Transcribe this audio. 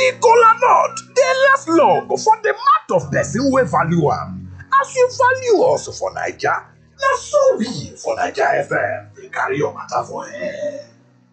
The kola nut dey last long for the mouth of person wey value am. As you value us for Naija, na so we for Naija FM dey carry your matter for air.